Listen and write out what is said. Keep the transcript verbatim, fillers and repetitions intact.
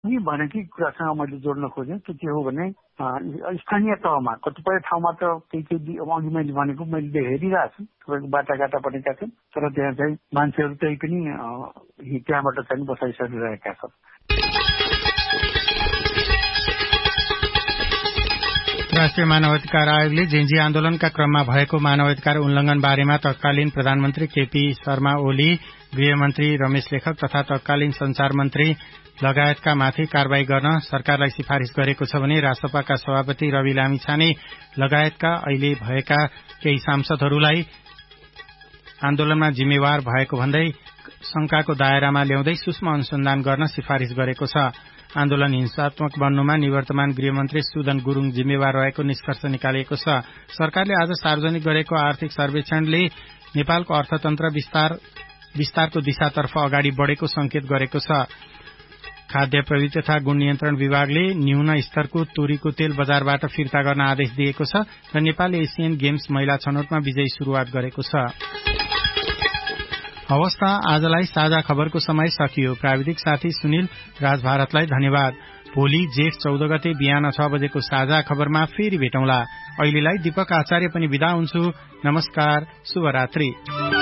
यी भनेकै कुरासँग मैले जोड्न खोजेँ त्यो के हो भने स्थानीय तहमा कतिपय ठाउँमा त केही केही अघि मैले भनेको मैले हेरिरहेको छु तपाईँको बाटाघाटा बनेका छन् तर त्यहाँ चाहिँ मान्छेहरू त्यही पनि त्यहाँबाट चाहिँ बसाइ सरिरहेका छन्। राष्ट्रिय मानवाधिकार आयोगले जेन्जी आन्दोलनका क्रममा भएको मानवाधिकार उल्लंघन बारेमा तत्कालीन प्रधानमन्त्री केपी शर्मा ओली, गृहमन्त्री रमेश लेखक तथा तत्कालीन संचार मन्त्री लगायतका माथि कारवाही गर्न सरकारलाई सिफारिश गरेको छ भने राष्ट्रसभाका सभापति रवि लामिछाने लगायतका अहिले भएका केही सांसदहरूलाई आन्दोलनमा जिम्मेवार भएको भन्दै शंकाको दायरामा ल्याउँदै सूक्ष्म अनुसन्धान गर्न सिफारिश गरेको छ। आन्दोलन हिंसात्मक बन्नुमा निवर्तमान गृहमन्त्री सुदन गुरूङ जिम्मेवार रहेको निष्कर्ष निकालिएको छ। सरकारले आज सार्वजनिक गरेको आर्थिक सर्वेक्षणले नेपालको अर्थतन्त्र विस्तार विस्तारको दिशातर्फ अगाडि बढ़ेको संकेत गरेको छ। खाद्य प्रविधि तथा गुण नियन्त्रण विभागले न्यून स्तरको तोरीको तेल बजारबाट फिर्ता गर्न आदेश दिएको छ र नेपालले एसियन गेम्स महिला छनौटमा विजयी शुरूआत गरेको छ। अवस्था आजलाई साझा खबरको समय सकियो। प्राविधिक साथी सुनिल राज भारतलाई धन्यवाद। भोलि जेठ चौध गते बिहान छ बजेको साझा खबरमा फेरि भेटौँला। अहिलेलाई दीपक आचार्य पनि बिदा हुन्छु। नमस्कार, शुभरात्रि।